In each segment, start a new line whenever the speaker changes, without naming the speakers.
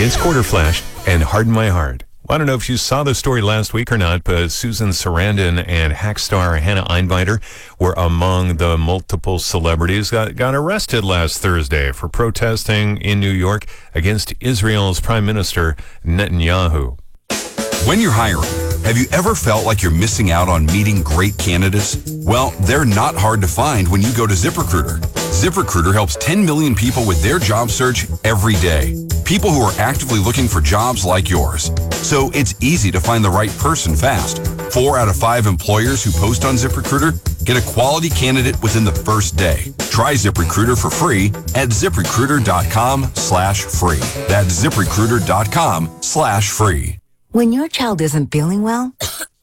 It's Quarter Flash and Harden My Heart. I don't know if you saw the story last week or not, but Susan Sarandon and hack star Hannah Einbinder were among the multiple celebrities that got arrested last Thursday for protesting in New York against Israel's Prime Minister Netanyahu.
When you're hiring, have you ever felt like you're missing out on meeting great candidates? Well, they're not hard to find when you go to ZipRecruiter. ZipRecruiter helps 10 million people with their job search every day. People who are actively looking for jobs like yours. So it's easy to find the right person fast. 4 out of 5 employers who post on ZipRecruiter get a quality candidate within the first day. Try ZipRecruiter for free at ZipRecruiter.com/free. That's ZipRecruiter.com/free.
When your child isn't feeling well,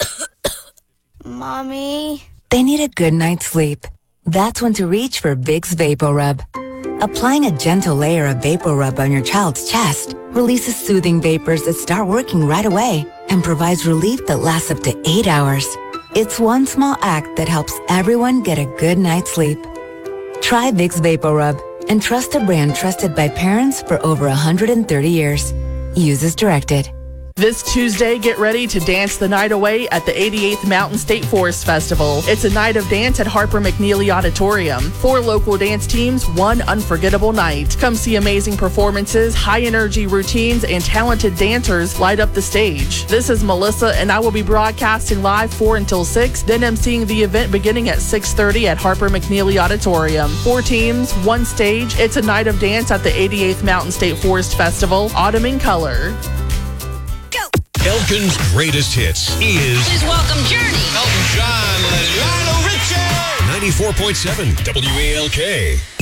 Mommy,
they need a good night's sleep. That's when to reach for Vicks VapoRub. Applying a gentle layer of VapoRub on your child's chest releases soothing vapors that start working right away and provides relief that lasts up to 8 hours. It's one small act that helps everyone get a good night's sleep. Try Vicks VapoRub and trust a brand trusted by parents for over 130 years. Use as directed.
This Tuesday, get ready to dance the night away at the 88th Mountain State Forest Festival. It's a night of dance at Harper McNeely Auditorium. 4 local dance teams, 1 unforgettable night. Come see amazing performances, high-energy routines, and talented dancers light up the stage. This is Melissa, and I will be broadcasting live 4 until 6, then emceeing the event beginning at 6:30 at Harper McNeely Auditorium. 4 teams, 1 stage. It's a night of dance at the 88th Mountain State Forest Festival. Autumn in color.
Elkin's greatest hits is
Please welcome Journey.
Elton John, Lionel Richie, 94.7 WALK.